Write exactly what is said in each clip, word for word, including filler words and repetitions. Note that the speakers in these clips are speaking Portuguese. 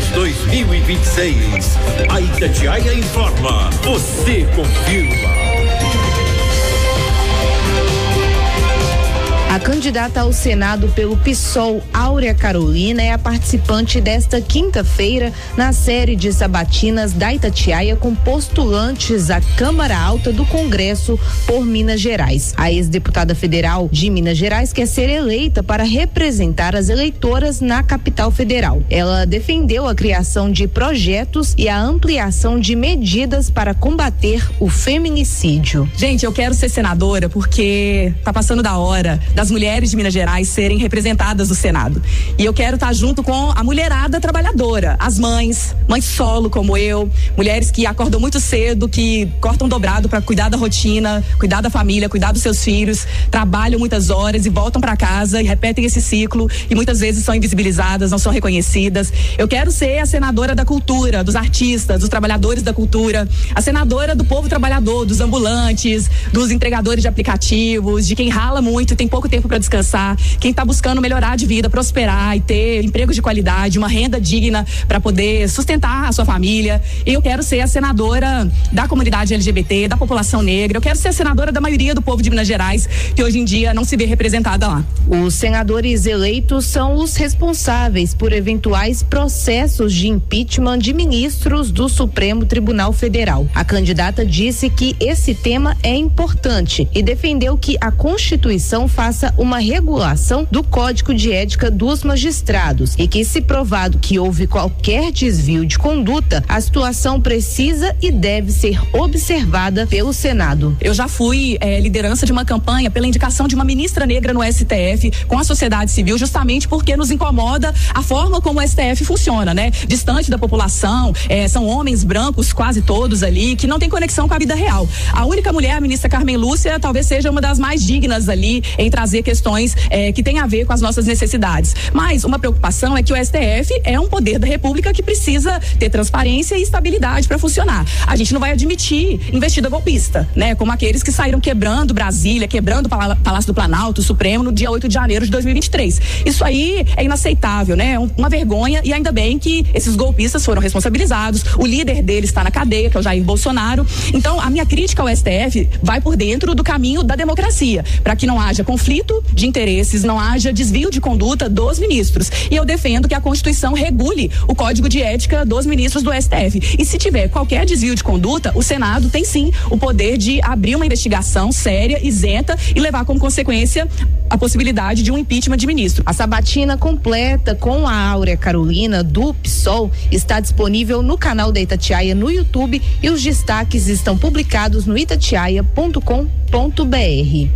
dois mil e vinte e seis. A Itatiaia informa, você confirma. A candidata ao Senado pelo PSOL, Áurea Carolina, é a participante desta quinta-feira na série de sabatinas da Itatiaia com postulantes à Câmara Alta do Congresso por Minas Gerais. A ex-deputada federal de Minas Gerais quer ser eleita para representar as eleitoras na capital federal. Ela defendeu a criação de projetos e a ampliação de medidas para combater o feminicídio. Gente, eu quero ser senadora porque tá passando da hora das mulheres de Minas Gerais serem representadas no Senado. E eu quero estar junto com a mulherada trabalhadora, as mães, mães solo como eu, mulheres que acordam muito cedo, que cortam dobrado para cuidar da rotina, cuidar da família, cuidar dos seus filhos, trabalham muitas horas e voltam para casa e repetem esse ciclo e muitas vezes são invisibilizadas, não são reconhecidas. Eu quero ser a senadora da cultura, dos artistas, dos trabalhadores da cultura, a senadora do povo trabalhador, dos ambulantes, dos entregadores de aplicativos, de quem rala muito e tem pouco tempo para descansar, quem está buscando melhorar de vida, prosperar e ter emprego de qualidade, uma renda digna para poder sustentar a sua família. Eu quero ser a senadora da comunidade L G B T, da população negra. Eu quero ser a senadora da maioria do povo de Minas Gerais, que hoje em dia não se vê representada lá. Os senadores eleitos são os responsáveis por eventuais processos de impeachment de ministros do Supremo Tribunal Federal. A candidata disse que esse tema é importante e defendeu que a Constituição faça uma regulação do Código de Ética dos magistrados e que, se provado que houve qualquer desvio de conduta, a situação precisa e deve ser observada pelo Senado. Eu já fui é, liderança de uma campanha pela indicação de uma ministra negra no S T F com a sociedade civil, justamente porque nos incomoda a forma como o S T F funciona, né? Distante da população, é, são homens brancos, quase todos ali, que não tem conexão com a vida real. A única mulher, a ministra Carmen Lúcia, talvez seja uma das mais dignas ali em trazer questões é, que têm a ver com as nossas necessidades. Mas uma preocupação é que o S T F é um poder da República que precisa ter transparência e estabilidade para funcionar. A gente não vai admitir investida golpista, né? Como aqueles que saíram quebrando Brasília, quebrando o Palácio do Planalto, o Supremo, no dia oito de janeiro de dois mil e vinte e três. Isso aí é inaceitável, né? Uma vergonha, e ainda bem que esses golpistas foram responsabilizados, o líder deles está na cadeia, que é o Jair Bolsonaro. Então, a minha crítica ao S T F vai por dentro do caminho da democracia, para que não haja conflito de interesses, não haja desvio de conduta dos ministros. E eu defendo que a Constituição regule o Código de Ética dos ministros do S T F. E se tiver qualquer desvio de conduta, o Senado tem sim o poder de abrir uma investigação séria, isenta e levar como consequência a possibilidade de um impeachment de ministro. A sabatina completa com a Áurea Carolina do PSOL está disponível no canal da Itatiaia no YouTube e os destaques estão publicados no itatiaia ponto com ponto br.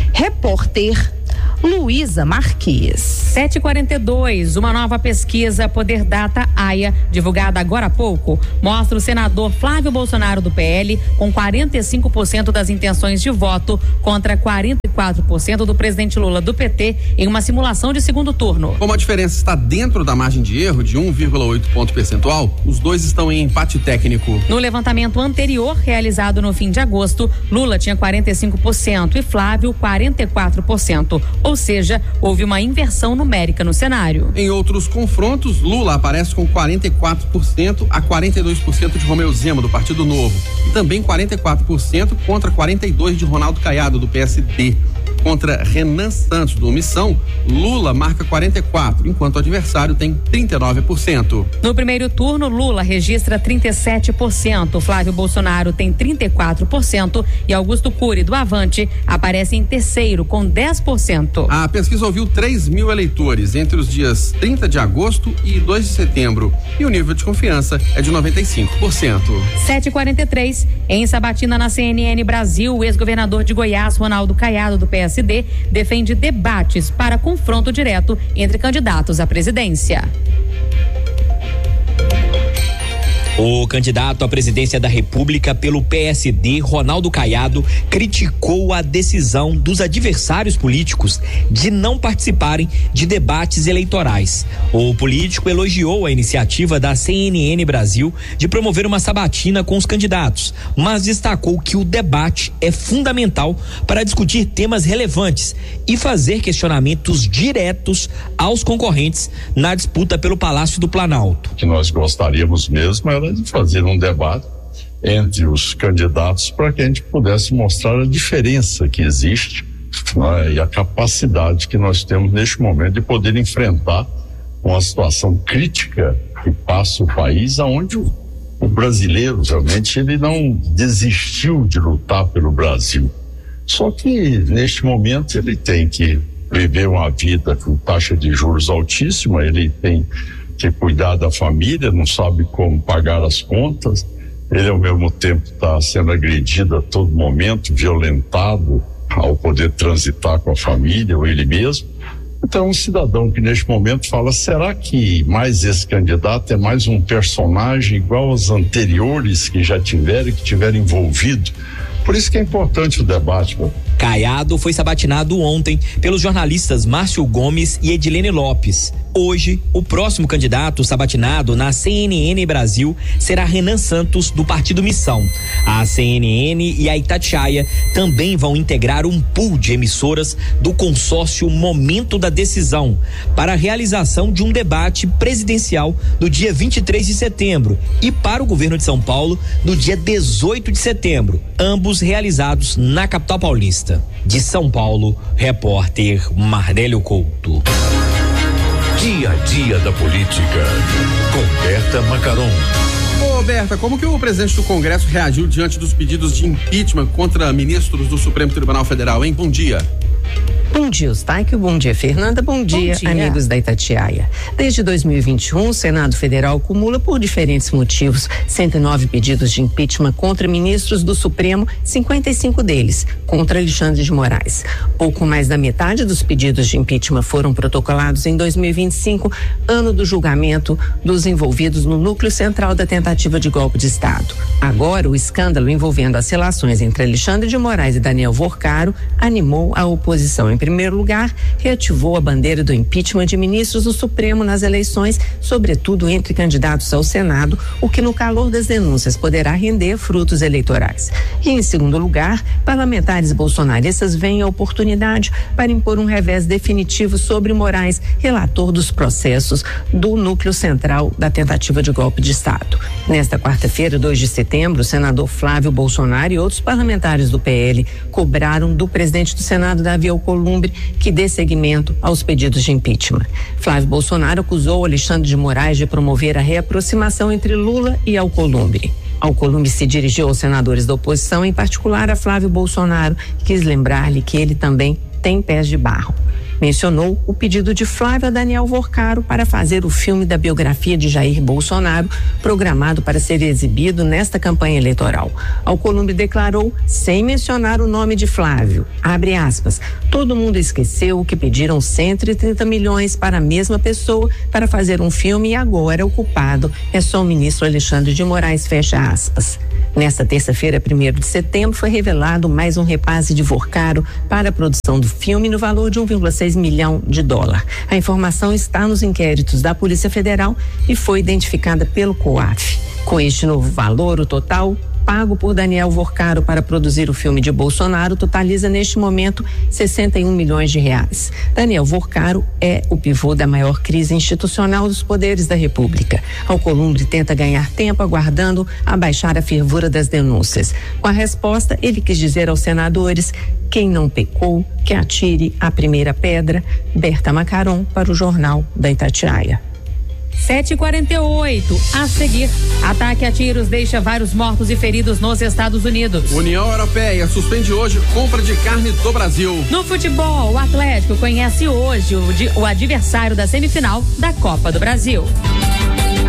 Repórter Luísa Marques. sete e quarenta e dois, uma nova pesquisa Poder Data AIA, divulgada agora há pouco, mostra o senador Flávio Bolsonaro do P L com quarenta e cinco por cento das intenções de voto contra quarenta e quatro por cento do presidente Lula do P T em uma simulação de segundo turno. Como a diferença está dentro da margem de erro de um vírgula oito ponto percentual, os dois estão em empate técnico. No levantamento anterior, realizado no fim de agosto, Lula tinha quarenta e cinco por cento e Flávio quarenta e quatro por cento. Ou seja, houve uma inversão numérica no cenário. Em outros confrontos, Lula aparece com quarenta e quatro por cento a quarenta e dois por cento de Romeu Zema, do Partido Novo, e também quarenta e quatro por cento contra quarenta e dois por cento de Ronaldo Caiado, do P S D. Contra Renan Santos, do Omissão, Lula marca quarenta e quatro por cento, enquanto o adversário tem trinta e nove por cento. No primeiro turno, Lula registra trinta e sete por cento, Flávio Bolsonaro tem trinta e quatro por cento e Augusto Cury, do Avante, aparece em terceiro com dez por cento. A pesquisa ouviu três mil eleitores entre os dias trinta de agosto e dois de setembro e o nível de confiança é de noventa e cinco por cento. sete e quarenta e três, em sabatina na C N N Brasil, o ex-governador de Goiás, Ronaldo Caiado, do P S D, defende debates para confronto direto entre candidatos à presidência. O candidato à presidência da República pelo P S D, Ronaldo Caiado, criticou a decisão dos adversários políticos de não participarem de debates eleitorais. O político elogiou a iniciativa da C N N Brasil de promover uma sabatina com os candidatos, mas destacou que o debate é fundamental para discutir temas relevantes e fazer questionamentos diretos aos concorrentes na disputa pelo Palácio do Planalto. O que nós gostaríamos mesmo era de fazer um debate entre os candidatos para que a gente pudesse mostrar a diferença que existe, né, e a capacidade que nós temos neste momento de poder enfrentar uma situação crítica que passa o país, aonde o, o brasileiro realmente ele não desistiu de lutar pelo Brasil. Só que neste momento ele tem que viver uma vida com taxa de juros altíssima, ele tem que cuidar da família, não sabe como pagar as contas, ele ao mesmo tempo está sendo agredido a todo momento, violentado ao poder transitar com a família ou ele mesmo. Então um cidadão que neste momento fala, será que mais esse candidato é mais um personagem igual aos anteriores que já tiveram, que tiveram envolvido? Por isso que é importante o debate, meu. Caiado foi sabatinado ontem pelos jornalistas Márcio Gomes e Edilene Lopes. Hoje, o próximo candidato sabatinado na C N N Brasil será Renan Santos, do Partido Missão. A C N N e a Itatiaia também vão integrar um pool de emissoras do consórcio Momento da Decisão para a realização de um debate presidencial no dia vinte e três de setembro e para o governo de São Paulo no dia dezoito de setembro, ambos realizados na capital paulista. De São Paulo, repórter Mardélio Couto. Dia a dia da política, com Berta Macaron. Ô Berta, como que o presidente do Congresso reagiu diante dos pedidos de impeachment contra ministros do Supremo Tribunal Federal, hein? Bom dia. Bom dia, Eustáquio. Bom dia, Fernanda. Bom dia, Bom dia, amigos da Itatiaia. Desde dois mil e vinte e um, o Senado Federal acumula, por diferentes motivos, cento e nove pedidos de impeachment contra ministros do Supremo, cinquenta e cinco deles contra Alexandre de Moraes. Pouco mais da metade dos pedidos de impeachment foram protocolados em dois mil e vinte e cinco, ano do julgamento dos envolvidos no núcleo central da tentativa de golpe de Estado. Agora, o escândalo envolvendo as relações entre Alexandre de Moraes e Daniel Vorcaro animou a oposição. Em primeiro lugar, reativou a bandeira do impeachment de ministros do Supremo nas eleições, sobretudo entre candidatos ao Senado, o que no calor das denúncias poderá render frutos eleitorais. E em segundo lugar, parlamentares bolsonaristas veem a oportunidade para impor um revés definitivo sobre Moraes, relator dos processos do núcleo central da tentativa de golpe de Estado. Nesta quarta-feira, dois de setembro, o senador Flávio Bolsonaro e outros parlamentares do P L cobraram do presidente do Senado, Davi Alcolumbre, que dê seguimento aos pedidos de impeachment. Flávio Bolsonaro acusou Alexandre de Moraes de promover a reaproximação entre Lula e Alcolumbre. Alcolumbre se dirigiu aos senadores da oposição, em particular a Flávio Bolsonaro, e quis lembrar-lhe que ele também tem pés de barro. Mencionou o pedido de Flávio a Daniel Vorcaro para fazer o filme da biografia de Jair Bolsonaro, programado para ser exibido nesta campanha eleitoral. Alcolumbre declarou, sem mencionar o nome de Flávio, abre aspas, todo mundo esqueceu que pediram cento e trinta milhões para a mesma pessoa para fazer um filme e agora o culpado é só o ministro Alexandre de Moraes, fecha aspas. Nesta terça-feira, primeiro de setembro, foi revelado mais um repasse de Vorcaro para a produção do filme no valor de um vírgula seis milhão de dólar. A informação está nos inquéritos da Polícia Federal e foi identificada pelo COAF. Com este novo valor, o total pago por Daniel Vorcaro para produzir o filme de Bolsonaro totaliza neste momento sessenta e um milhões de reais. Daniel Vorcaro é o pivô da maior crise institucional dos poderes da República. Alcolumbre tenta ganhar tempo aguardando abaixar a fervura das denúncias. Com a resposta, ele quis dizer aos senadores: quem não pecou, que atire a primeira pedra. Berta Macaron para o Jornal da Itatiaia. sete e quarenta e oito. A seguir, ataque a tiros deixa vários mortos e feridos nos Estados Unidos. União Europeia suspende hoje compra de carne do Brasil. No futebol, o Atlético conhece hoje o, o adversário da semifinal da Copa do Brasil.